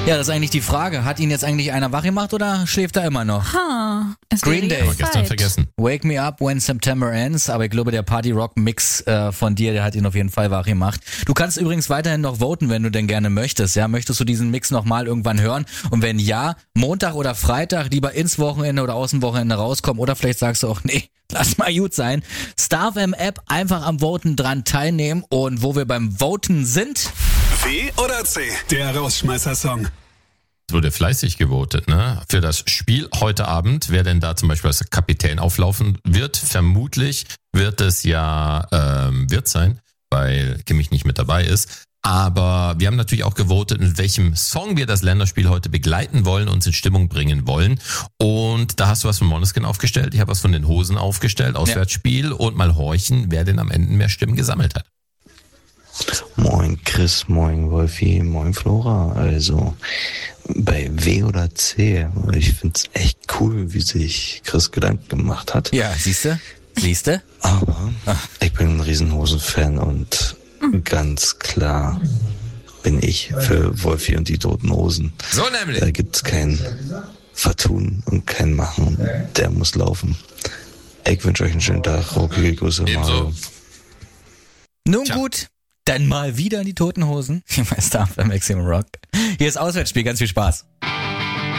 Ja, das ist eigentlich die Frage. Hat ihn jetzt eigentlich einer wach gemacht oder schläft er immer noch? Es Green Day. wäre Aber jetzt gestern Zeit. vergessen. Wake Me Up When September Ends, aber ich glaube, der Party-Rock-Mix von dir, der hat ihn auf jeden Fall wach gemacht. Du kannst übrigens weiterhin noch voten, wenn du denn gerne möchtest. Ja, möchtest du diesen Mix nochmal irgendwann hören? Und wenn ja, Montag oder Freitag lieber ins Wochenende oder aus dem Wochenende rauskommen oder vielleicht sagst du auch, nee, lass mal gut sein. StarFM-App einfach am Voten dran teilnehmen und wo wir beim Voten sind... W oder C? Der Rausschmeißer-Song. Es wurde fleißig gewotet, ne? Für das Spiel heute Abend, wer denn da zum Beispiel als Kapitän auflaufen wird, vermutlich wird es ja Wirt sein, weil Kimmich nicht mit dabei ist. Aber wir haben natürlich auch gewotet, mit welchem Song wir das Länderspiel heute begleiten wollen, uns in Stimmung bringen wollen. Und da hast du was von Måneskin aufgestellt, ich habe was von den Hosen aufgestellt, Auswärtsspiel und mal horchen, wer denn am Ende mehr Stimmen gesammelt hat. Moin Chris, moin Wolfi, moin Flora. Also bei W oder C, ich find's echt cool, wie sich Chris Gedanken gemacht hat. Ja, siehste? Aber ich bin ein Riesenhosen-Fan und ganz klar bin ich für Wolfi und die Toten Hosen. So nämlich. Da gibt's kein Vertun und kein Machen. Der muss laufen. Ich wünsche euch einen schönen Tag. Rocky, Grüße, Ebenso. Mario. Nun Tja. gut, dann mal wieder in die Toten Hosen. Hier bei StarFM Maximum Rock. Hier ist Auswärtsspiel, ganz viel Spaß.